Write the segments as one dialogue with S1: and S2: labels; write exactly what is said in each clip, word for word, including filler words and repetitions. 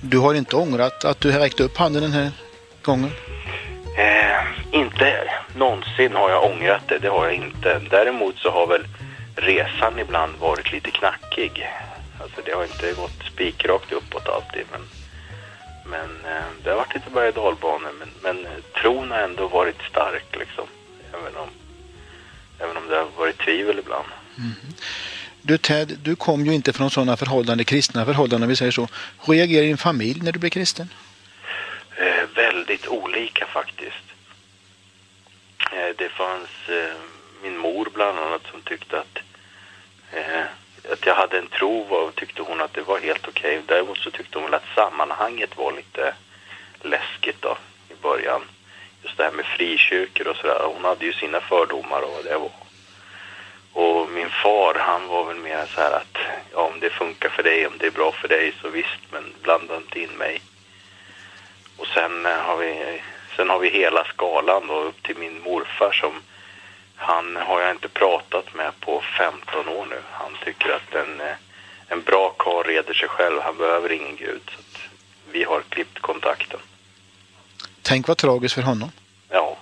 S1: Du har inte ångrat att du har räckt upp handen den här gången?
S2: Eh, inte någonsin har jag ångrat det, det har jag inte. Däremot så har väl resan ibland varit lite knackig. Alltså det har inte gått spikrakt uppåt alltid, men, men eh, det har varit lite berg- och dalbanor. Men, men eh, tron har ändå varit stark liksom, även om, även om det har varit tvivel ibland.
S1: Mm. Du Ted, du kom ju inte från sådana förhållanden, kristna förhållanden, vi säger så. Hur reagerar din familj när du blev kristen?
S2: Eh, väldigt olika faktiskt. Eh, det fanns eh, min mor bland annat som tyckte att, eh, att jag hade en tro, och tyckte hon att det var helt okej. Däremot så tyckte hon väl att sammanhanget var lite läskigt då i början. Just det här med frikyrkor och sådär. Hon hade ju sina fördomar och vad det var. Och min far, han var väl mer så här att ja, om det funkar för dig, om det är bra för dig så visst, men blanda inte in mig. Och sen har vi, sen har vi hela skalan då, upp till min morfar som han har jag inte pratat med på femton år nu. Han tycker att en, en bra karl reder sig själv, han behöver ingen gud. Så att vi har klippt kontakten.
S1: Tänk vad tragiskt för honom.
S2: Ja.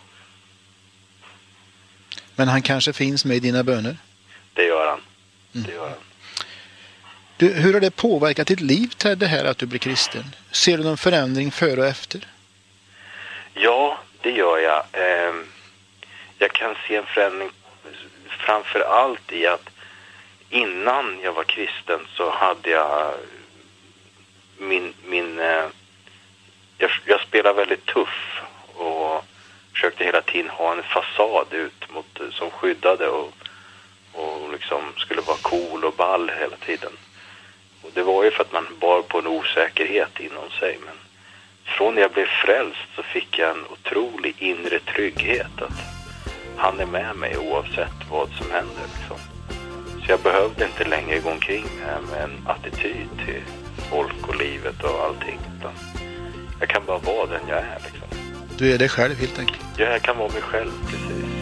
S1: Men han kanske finns med i dina böner?
S2: Det gör han.
S1: Mm.
S2: Det gör han.
S1: Du, hur har det påverkat ditt liv, Ted, det här att du blir kristen? Ser du någon förändring före och efter?
S2: Ja, det gör jag. Eh, jag kan se en förändring framför allt i att innan jag var kristen så hade jag min... min eh, jag, jag spelade väldigt tuff och försökte hela tiden ha en fasad ut mot, som skyddade och, och liksom skulle vara cool och ball hela tiden. Och det var ju för att man bar på en osäkerhet inom sig. Men från när jag blev frälst så fick jag en otrolig inre trygghet att han är med mig oavsett vad som händer. Liksom. Så jag behövde inte längre gå omkring med, med en attityd till folk och livet och allting. Utan jag kan bara vara den jag är. Liksom.
S1: Du är dig själv helt enkelt.
S2: Ja, jag kan vara mig själv, precis.